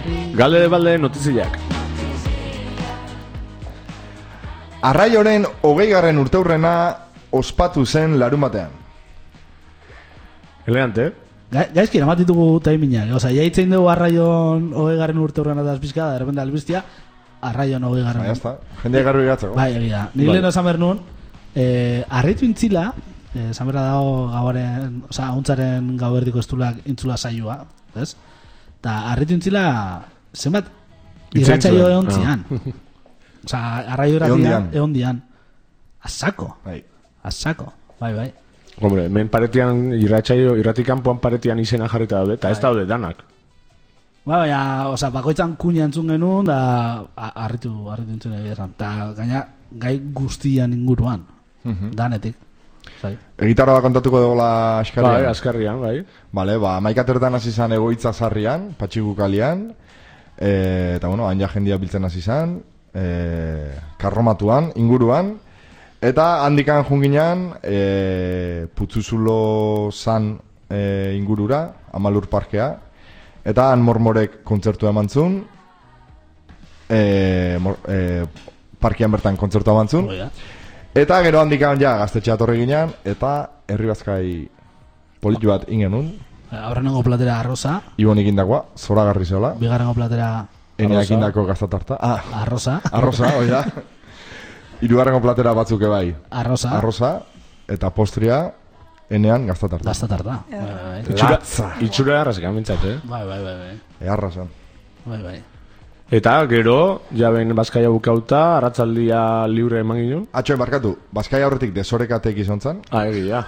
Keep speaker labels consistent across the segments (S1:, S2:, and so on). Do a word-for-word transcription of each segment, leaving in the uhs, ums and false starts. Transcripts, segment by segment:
S1: Galde de balde notiziak.
S2: Arraioren hogeigarren urteurrena ospatu zen larun batean.
S1: Elegante,
S3: Ga, gaizki, eramatitugu taiminak. Osa, jaitzen dugu arraion hogeigarren urteurrena da azpizka, da repente albiztia, arraion hogeigarren.
S2: Ba, jazta. Jendeak garbi gatzeko.
S3: Bai, egia. Nik lehen esan behar nuen, eh, arritu intzila, eh, esan behar dago gauaren, osa, hauntzaren gauerdiko estulak intzula saioa, ez? Eta arritu intzila, zenbat, irratsaio egon zian. Osa, arraio irratian, egon dian. Azako.
S2: Bai.
S3: Azako. Bai, bai.
S1: Hombre, men paretian, irratxaio, irratikanpoan paretian izena jarrita daude, eta ez daude danak.
S3: Ba, baina, oza, bakoitzan kuña entzun genuen, da, harritu, harritu entzun egia esan. Eta, gaina, gai guztian inguruan,
S2: Mhm.
S3: danetik. Zai.
S2: Egitarra kontatuko dugola askarrian.
S1: Bai, askarrian, bai.
S2: Vale, ba, maikatertan hasi izan egoitza zarrian, patxikukalian, e, eta bueno, anja jendia biltzen hasi izan, e, karromatuan, inguruan, eta handikan junginan, e, Putzuzulo zan e, ingurura, Amalur parkea, eta han mormorek kontzertu eman zuen, e, mor, e, parkean bertan kontzertu eman zuen,
S3: Oh, ja.
S2: eta gero handikan ja gaztetxea torri ginen, eta herri bazkai politu bat ingenun,
S3: Aurrenengo platera arroza,
S2: Ibon ikindakoa, zoragarri zeola,
S3: bigarrengo platera
S2: eneak indako gaztatarta, ah,
S3: arroza,
S2: arroza, hoi da, hirugarrengo platera batzuk ebai,
S3: arroza,
S2: arroza, eta postria, enean gaztatarta.
S3: gaztatarta. Bai, bai,
S1: Itxura,
S2: Latza.
S1: itxura errazekan bintzat, eh?
S3: bai, bai, bai, bai,
S2: Eharra zen.
S3: bai, bai.
S1: Eta gero, jaben Bazkaia bukauta, arratzaldia libre eman ginen.
S2: Atxoen barkatu, Bazkaia horretik desorekatek izan zen,
S1: Ah, egia.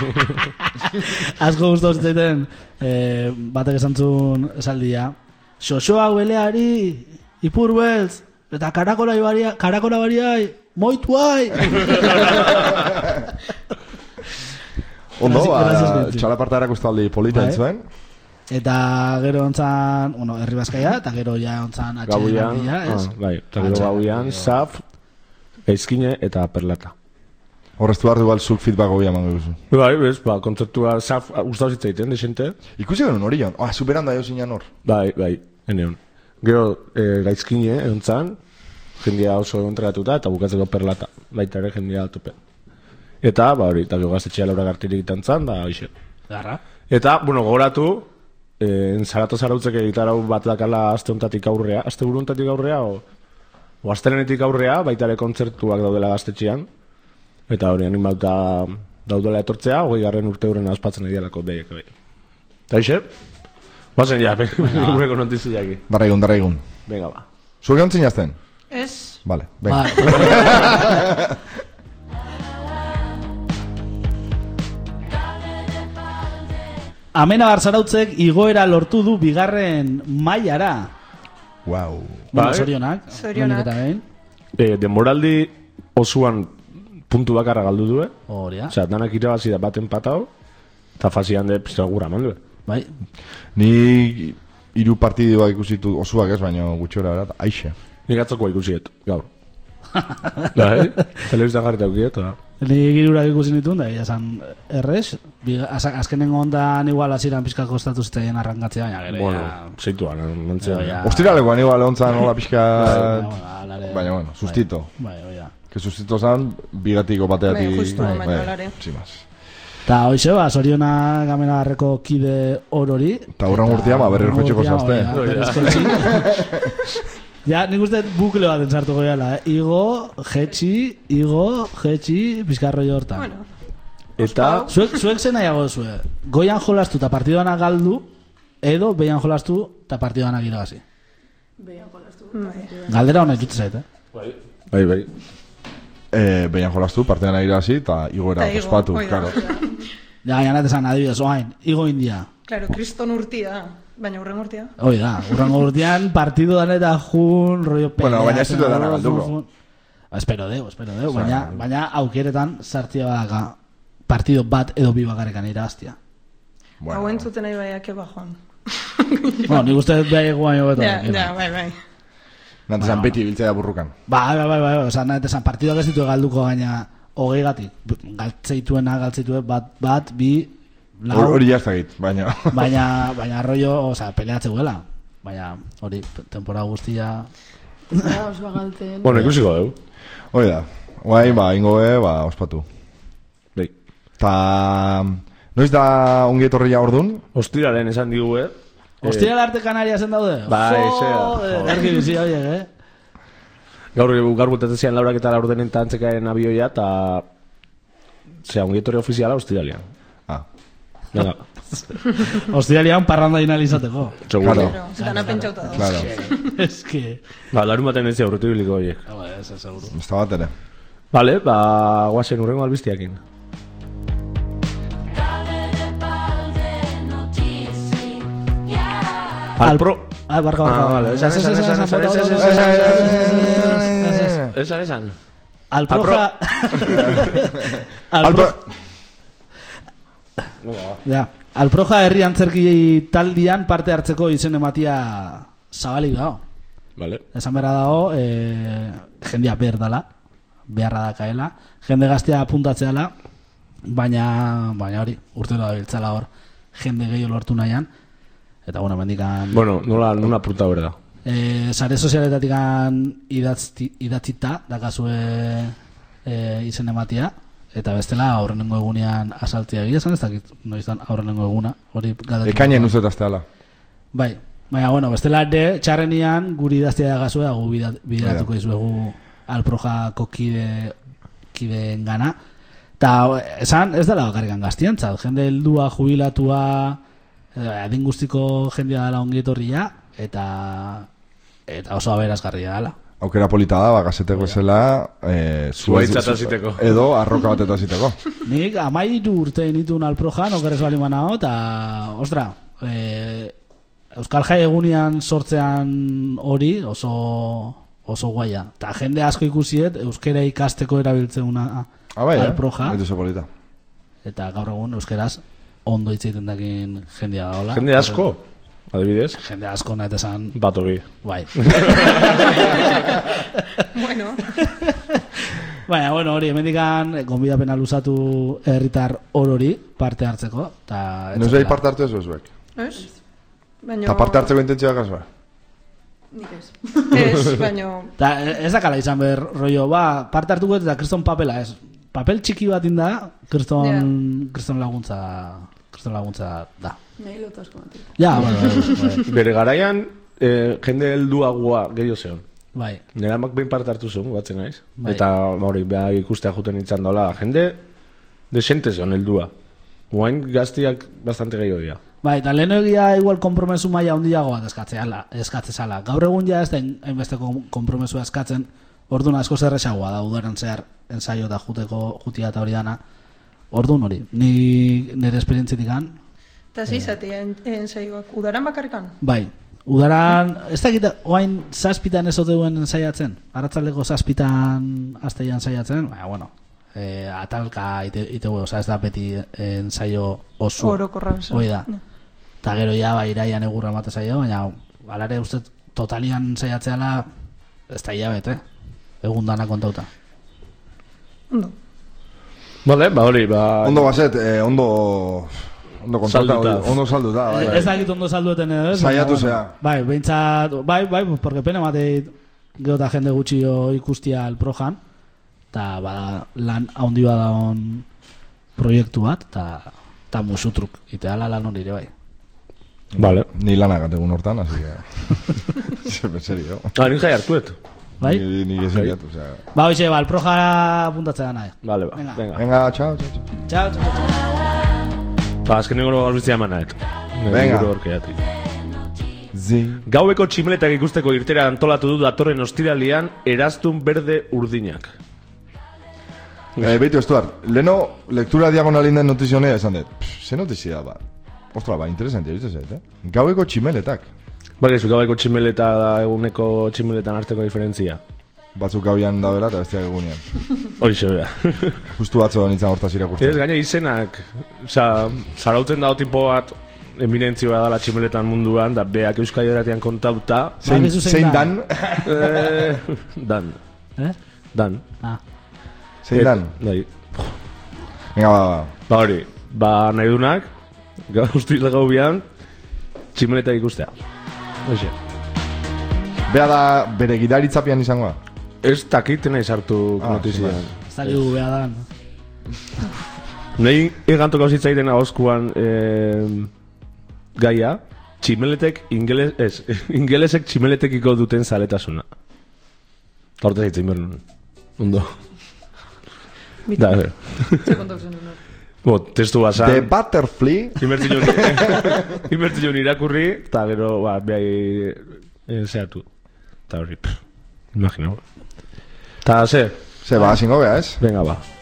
S3: Asko guztu zitzaiten, eh, batek esan zuen esaldia, xoxoa hueleari, ipur beltz, eta karakola ibaria, karakola bariai, moituai!
S2: ondo,
S3: Gracias,
S2: ba,
S3: gracias, gracias.
S2: txalaparta erakustaldi polita
S3: Bai.
S2: entzuen,
S3: Eta gero ontzan, bueno, herri Bazkaia, eta gero ja ontzan
S1: Gabuian,
S3: atxean, ez?
S1: ah, bai, eta gero gabuian, Zaf, Gaizkine eta Perlata.
S2: horreztu behar dugu zuk feedback hobia emango duzu.
S1: Bai, bez, ba, kontzertua Zaf, gustau zitzaiten, desente.
S2: Ikusi genuen hori joan, ah, superan da jo zinan hor.
S1: Bai, bai, eneon. Gero, e, Gaizkine, egon zan, jendia oso entregatuta, eta bukatzeko Perlata, baita ere jendia tope. Eta, ba, hori, eta gero gaztetxea Laura Gartirik itan zan, da, hoxe.
S3: Garra.
S1: Eta, bueno, gogoratu, eh, Zarata Zarautzek egitarau bat dakala aste hontatik aurrea, aste buru hontatik aurrea, o, o astelenetik aurrea, baita ere kontzertuak daudela gaztetxean, eta hori animauta daudela etortzea, hogei garren urte hurren aspatzen edialako deiak, bai. Eta hoxe, bazen ja, gureko notiziaki.
S2: Darra egun, darra egun.
S1: Venga, ba.
S2: Zuek egon zinazten?
S4: Ez.
S2: Vale, venga.
S3: Ba, Amena Barzarautzek igoera lortu du bigarren mailara.
S2: Wow.
S3: Bueno,
S1: Bai.
S3: sorionak.
S4: Zorionak.
S3: Lehenik eta behin.
S1: E, denboraldi osuan puntu bakarra galdu du, eh?
S3: Hori da.
S1: Osea, danak irabazi da baten patau, eta fasian de pizka gura mandu, eh?
S3: Bai.
S2: Ni hiru partiduak ikusitu osuak ez, baina gutxora berat, aixe.
S1: Nik atzokoa ikusiet, gaur. Bai, telebiztan jarrita ukiet, eta...
S3: Ni girurak ikusi nituen, da, esan errez, biga- az- azkenengo ondan igual aziran pizka kostatu ziteien arrankatzea, baina gero
S1: Bueno,
S3: ja...
S1: zeituan, nantzea.
S3: Gero ja-
S2: Ostiralekoan igual ontzan hola pixka...
S3: Baina, bueno, alare-
S2: Baina, bueno, sustito.
S3: Bai, bai, bai.
S2: Que sustito zan, bigatiko bateatik...
S4: Bai, justu, baina alare.
S2: Tximaz.
S3: Eta hoxe, ba, soriona gamena harreko kide orori.
S2: Eta hurren urtea, ba, berriro jotxeko zazte.
S3: Ja, nik uste bukle bat entzartuko gala, eh? Igo, jetxi, igo, jetxi, bizkarroi hortan.
S4: Bueno,
S1: Eta...
S3: Zuek, zuek zen nahiago zue, goian jolastu eta partidoana galdu, edo behian jolastu eta partidoana irabazi.
S4: bai.
S3: Galdera honek jutze zait, eh?
S1: Bai, bai.
S2: Eh, Behian jolastu, partean agirasi, eta igoera
S4: Eta igo,
S2: ospatu,
S4: hoi da,
S2: claro.
S4: hoi da.
S3: Ja, gaina esan adibidez, oain, igo india.
S4: Claro, kriston urtia, baina hurren urtia.
S3: Hoi da, urrango urtean, partido dan eta jun, rollo pelea.
S2: Bueno, baina ez dut dana
S3: jun,
S2: galduko.
S3: jun. Espero deu, espero deu, baina, baina aukeretan sartzia badaka partido bat edo bi bakarekan irabaztia.
S4: Hau entzuten nahi baiak eba joan.
S3: Bueno, nik uste dut behar guain hobeto.
S4: Ja, ja, bai, bai.
S2: Nantezan beti biltzea burrukan.
S3: Bai, bai, bai, bai, oza, nahi esan partidoak ez ditu galduko gaina hogei gatik. Galtzeituena, galtzeitue bat, bat, bi, lau,
S2: Hori jaztagit, baina...
S3: baina, baina rollo, oza, peleatze guela. baina hori, temporada guztia...
S5: Ja, oso galten.
S1: Bueno, ikusiko dugu.
S2: Hori da, guai, ba, ingo be, ba, ospatu.
S1: Bai.
S2: Ta, noiz da ongi etorria ordun?
S1: Ostiralen esan digu, eh?
S3: Hostia, el arte Canariasen daude?
S1: Bai,
S3: Joder, erki bizi horiek, eh?
S1: Gaur, gaur bultatzen laurak eta laurdenen tantzekaren abioia, eta... Zea, ongi etorri ofiziala ostiralean.
S2: Ah.
S1: Venga.
S3: Ostiralean parranda inalizateko.
S1: Seguro.
S2: Claro.
S4: Dana pentsauta da.
S2: Claro.
S3: Es que...
S1: Ba, larun baten ez aurretu biliko horiek.
S3: Ah, ez, ez, seguro.
S2: Ez da bat ere.
S1: Vale, ba, guazen urrengo albiztiakin. Alpro...
S3: Ah, barka, barka.
S1: Ah, vale, esan, esan, esan, esan, esan, esan, esan, esan.
S3: Alproja...
S2: Alpro...
S3: Ja, Alproja herri antzerki taldian parte hartzeko izen ematia zabalik dago.
S1: Vale.
S3: Esan behar dago, e, jendea behar dala, beharra dakaela, jende gaztea apuntatzeala, baina, baina hori, urtero da biltzala hor, jende gehiago lortu nahian, eta bueno, mendikan...
S1: Bueno, nola, nola puta berda.
S3: E, sare sozialetatik idatzi, idatzita, dakazue e, izen ematia, eta bestela aurrenengo egunean asaltzia egia esan, ez dakit noizan aurrenengo eguna, hori gadatu.
S2: Ekainen uzetazteala.
S3: Bai, baina, bueno, bestela ere, txarrenian guri idaztea dagazue, gu bideratuko izuegu Alprojako kide, kideen gana. Eta, esan, ez dela bakarrikan gaztiantzat, jende heldua, jubilatua, adin guztiko jendea dela ongietorria, eta, eta oso aberazgarria dela.
S2: Aukera polita da, ba, gazeteko esela, eh,
S1: Zuaitzat aziteko.
S2: Edo arroka bat eta aziteko.
S3: Nik amairu urte nituen Alprojan, okerrez bali manao, eta, ostra, eh, Euskal Jai egunean sortzean hori oso, oso guaia. Eta jende asko ikusiet, euskera ikasteko erabiltzeuna
S2: Ah, bai,
S3: Alproja.
S2: eh? Edu polita.
S3: Eta gaur egun euskeraz ondo hitzeiten dakin jendea daola.
S1: Jende asko, adibidez.
S3: Jende asko nahet esan,
S1: Bat hori.
S3: bai.
S4: Bueno,
S3: Baina, bueno, hori, emendikan gonbidapena luzatu herritar orori parte hartzeko. Ta,
S2: Noiz behi parte hartu ez bezuek?
S4: ez? Baina...
S2: Eta parte hartzeko intentzioa kasua?
S4: Nik ez. Ez, baina...
S3: Ta, ez dakala izan behar rollo, ba, parte hartuko eta kriston papela, ez. Papel txiki bat inda, kriston,
S4: Ja.
S3: kriston laguntza, kriston laguntza da.
S5: Nahi lotu asko batik.
S3: Ja, bueno, bai, bai.
S1: Bere garaian, eh, jende helduagoa gehiago zeon.
S3: Bai.
S1: Nera amak behin parte hartu zuen, batzen naiz.
S3: Bai.
S1: Eta hori, beha ikustea juten nintzen dola. Jende desente zeon heldua. Guain gaztiak bastante gehiago dira.
S3: Bai, eta lehen egia igual kompromesu maila handiago bat eskatzea, eskatzezala. Gaur egun ja ez da hainbesteko kompromesua eskatzen, orduan asko zerresagoa da udaran zehar ensaio eta juteko jutia eta hori dana. Orduan hori, ni nire esperientzitikan,
S4: Eta zizati, ensaioak, udaran bakarrikan?
S3: bai, udaran, ez dakit, oain zazpitan ez ote duen ensaiatzen, arratzaldeko zazpitan asteian ensaiatzen, baina, bueno, e, atalka ite, ite oza, ez da beti ensaio oso.
S4: Orokorra bezala.
S3: Hoi da. Eta gero ja, ba, iraian egurra emate zaio, baina, balare uste totalian ensaiatzeala, ez da hilabete, egun dana kontauta.
S4: Ondo.
S1: Vale, ba hori, ba...
S2: Ondo bazet, eh, ondo... Ondo kontata,
S1: Salduta.
S2: ondo salduta, bai, bai.
S3: Ez dakit ondo saldueten edo, ez?
S2: Saiatu
S3: baina,
S2: zea.
S3: Bai, behintzat, bai, bai, porque pena mateit gero eta jende gutxio ikustia Alprojan, eta bada lan haundi badaon proiektu bat, eta ta musutruk, iteala lan hori ere bai.
S1: Vale.
S2: Ni lanak ategun hortan, así que... En serio.
S1: Ah, nin jai hartuet.
S3: Bai?
S2: Ni, ni ezin jatu, o sea...
S3: Ba, hoxe, ba, Alproja puntatzea nahi.
S1: Vale, ba,
S3: Venga.
S1: venga.
S2: Venga, chao, chao, chao.
S3: Txau, txau, txau.
S1: Ba, azken negoro galbitzia eman nahet.
S2: Venga. Zi...
S1: Gaueko tximeletak ikusteko irtera antolatu du datorren ostiralian eraztun berde urdinak.
S2: Eh, beitu, Estuart, leno lektura diagonalin den notizionea esan dut. Pff, ze notizia ba? Ostra, ba, interesantia, bizte zait, eh? Gaueko tximeletak.
S1: Bale, zu gaueko tximeleta da eguneko tximeletan arteko diferentzia.
S2: Batzuk gauian daudela eta bestiak egunean.
S1: Hori zebea.
S2: Justu batzo nintzen hortaz
S1: Ez
S2: irakurtzen.
S1: gaina izenak, oza, zarauten dago tipo bat eminentzioa dala tximeletan munduan, da beak Euskal Herratian kontauta.
S2: Zein,
S3: Bakizu zein
S2: zein
S3: da?
S2: dan?
S1: eh, dan,
S3: Eh?
S1: dan.
S3: Ah.
S2: Zein dan?
S1: Bai.
S2: Venga, ba, ba.
S1: Ba hori, ba nahi dunak, guztiz gau bian, tximeleta ikustea. Hoxe.
S2: Bea da bere gidaritzapian izangoa?
S1: Ez dakiten nahi sartu
S2: Ah,
S1: notizian.
S3: Ez dakigu beha dan.
S1: Nahi egantoko zitzaiten ahozkuan eh, gaia, tximeletek, ingeles, ez, ingelesek tximeletekiko duten zaletasuna. Eta horte zaitzen behar nuen. Ondo. Da, eh.
S5: Zer kontak zen hona.
S1: Bo, testu basan.
S2: The Butterfly.
S1: Inbertzion irakurri, eta gero, ba, behai eh, zehatu. Eta hori, pff, imagina. Eta, ze,
S2: Se ba, zingo bea, ez?
S1: venga, ba.